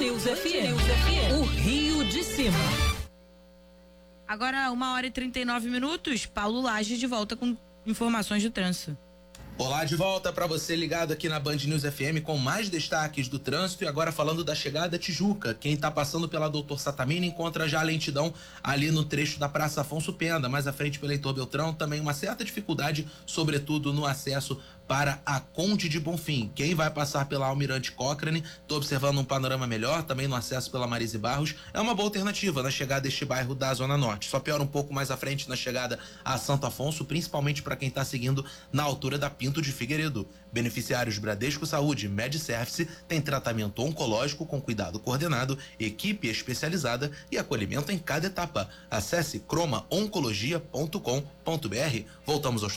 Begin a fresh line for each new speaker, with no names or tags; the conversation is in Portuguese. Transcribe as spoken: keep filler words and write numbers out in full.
News F M. O Rio de Cima.
Agora, uma hora e trinta e nove minutos, Paulo Lage de volta com informações de trânsito.
Olá, de volta para você ligado aqui na Band News F M com mais destaques do trânsito e agora falando da chegada à Tijuca. Quem está passando pela Doutor Satamini encontra já a lentidão ali no trecho da Praça Afonso Pena, mais à frente pelo Heitor Beltrão, também uma certa dificuldade, sobretudo no acesso para a Conde de Bonfim. Quem vai passar pela Almirante Cochrane, tô observando um panorama melhor, também no acesso pela Marise Barros, é uma boa alternativa na chegada a este bairro da Zona Norte. Só piora um pouco mais à frente na chegada a Santo Afonso, principalmente para quem está seguindo na altura da Pinto de Figueiredo. Beneficiários Bradesco Saúde, MedService, tem tratamento oncológico com cuidado coordenado, equipe especializada e acolhimento em cada etapa. Acesse croma oncologia ponto com ponto br. Voltamos aos